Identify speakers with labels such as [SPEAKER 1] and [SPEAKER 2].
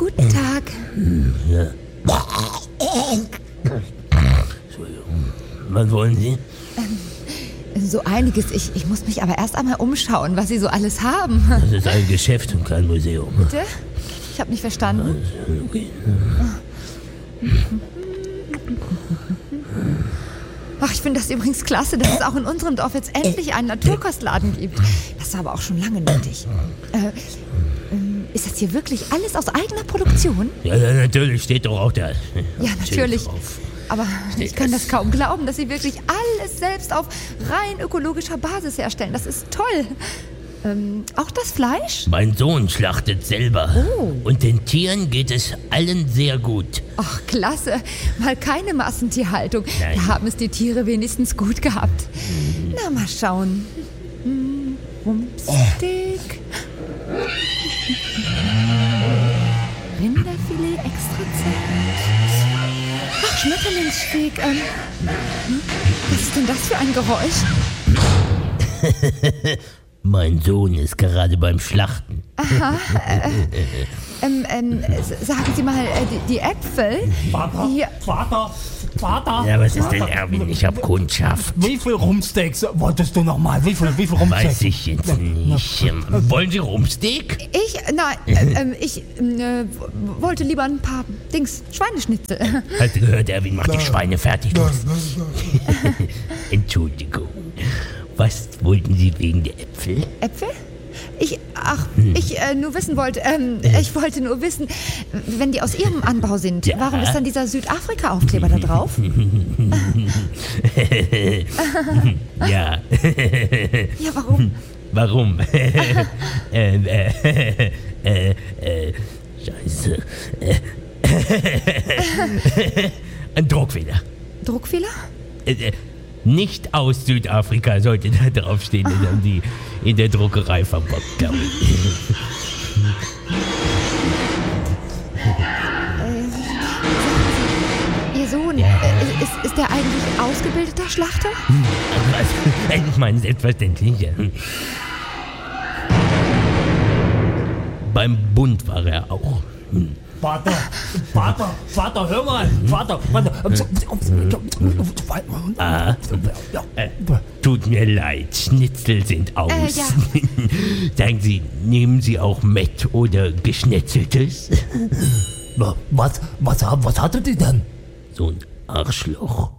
[SPEAKER 1] Guten Tag.
[SPEAKER 2] Ja. Entschuldigung. Was wollen Sie?
[SPEAKER 1] So einiges. Ich muss mich aber erst einmal umschauen, was Sie so alles haben.
[SPEAKER 2] Das ist ein Geschäft und kein Museum.
[SPEAKER 1] Bitte? Ich habe nicht verstanden.
[SPEAKER 2] Okay.
[SPEAKER 1] Ach, ich finde das übrigens klasse, dass es auch in unserem Dorf jetzt endlich einen Naturkostladen gibt. Das war aber auch schon lange nötig. Ist das hier wirklich alles aus eigener Produktion?
[SPEAKER 2] Ja, natürlich, steht doch auch da.
[SPEAKER 1] Ja, natürlich.
[SPEAKER 2] Drauf.
[SPEAKER 1] Aber ich kann das kaum glauben, dass Sie wirklich alles selbst auf rein ökologischer Basis herstellen. Das ist toll. Auch das Fleisch?
[SPEAKER 2] Mein Sohn schlachtet selber.
[SPEAKER 1] Oh.
[SPEAKER 2] Und den Tieren geht es allen sehr gut.
[SPEAKER 1] Ach, klasse. Mal keine Massentierhaltung.
[SPEAKER 2] Nein.
[SPEAKER 1] Da haben es die Tiere wenigstens gut gehabt. Na, mal schauen. Rumpsteak. Rinderfilet extra zart. Ach, Schmetterlingssteak. Was ist denn das für ein Geräusch?
[SPEAKER 2] Mein Sohn ist gerade beim Schlachten.
[SPEAKER 1] Aha. Sagen Sie mal, die Äpfel.
[SPEAKER 3] Vater,
[SPEAKER 1] Hier.
[SPEAKER 3] Vater.
[SPEAKER 2] Ja, was ist denn, Erwin? Ich hab Kundschaft.
[SPEAKER 3] Wie viel Rumpsteaks wolltest du nochmal? Wie viel Rumpsteaks?
[SPEAKER 2] Weiß ich jetzt nicht. Wollen Sie Rumpsteak?
[SPEAKER 1] Ich wollte lieber ein paar Schweineschnitzel.
[SPEAKER 2] Hast du gehört, Erwin, mach die Schweine fertig. Entschuldigung. Was wollten Sie wegen der Äpfel?
[SPEAKER 1] Äpfel? Ich nur wissen wollte, ich wollte nur wissen, wenn die aus Ihrem Anbau sind,
[SPEAKER 2] Ja.
[SPEAKER 1] warum ist dann dieser Südafrika-Aufkleber da drauf?
[SPEAKER 2] Ja.
[SPEAKER 1] Ja, warum?
[SPEAKER 2] Warum? Scheiße. Ein Druckfehler.
[SPEAKER 1] Druckfehler?
[SPEAKER 2] Nicht aus Südafrika sollte da draufstehen. Das haben die in der Druckerei verbockt, glaube ich.
[SPEAKER 1] Ihr Sohn, ist der eigentlich ausgebildeter Schlachter?
[SPEAKER 2] Ich meine, selbstverständlich. Ja. Beim Bund war er auch.
[SPEAKER 3] Vater, hör mal. Vater.
[SPEAKER 2] Tut mir leid, Schnitzel sind aus.
[SPEAKER 1] Ja.
[SPEAKER 2] Sagen Sie, nehmen Sie auch Mett oder Geschnetzeltes?
[SPEAKER 3] Was hattet ihr denn?
[SPEAKER 2] So ein Arschloch.